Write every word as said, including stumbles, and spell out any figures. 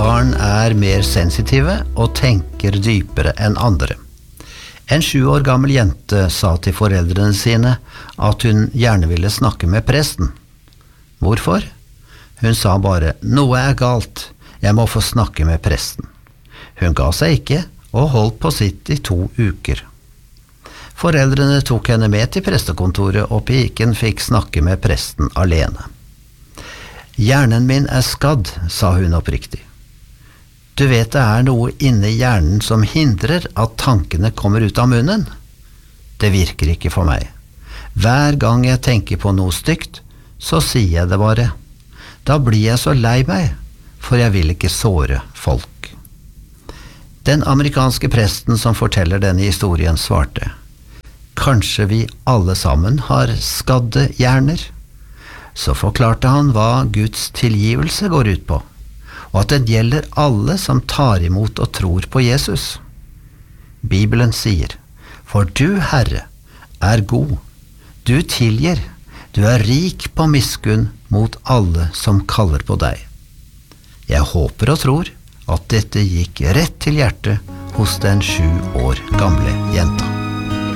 barn er mer sensitive og tenker dypere enn andre. En sju år gammel jente sa til foreldrene sine at hun gjerne ville snakke med presten. Hvorfor? Hun sa bare, noe er galt, jeg må få snakke med presten. Hun ga seg ikke og holdt på sitt i to uker. Foreldrene tok henne med til prestekontoret, og piken fikk snakke med presten alene. Hjernen min er skadd, sa hun oppriktig. Du vet det er noe inne i hjernen som hindrer at tankene kommer ut av munnen. Det virker ikke for meg. Hver gang jeg tenker på noe stygt, så sier jeg det bare. Da blir jeg så lei meg, for jeg vil ikke såre folk. Den amerikanske presten som forteller denne historien svarte, kanskje vi alle sammen har skadde hjerner? Så forklarte han hva Guds tilgivelse går ut på, og at den gjelder alle som tar imot og tror på Jesus. Bibelen sier, for du, Herre, er god, du tilgir, du er rik på miskunn mot alle som kaller på deg. Jeg håper og tror at dette gikk rett til hjertet hos den sju år gamle jenta.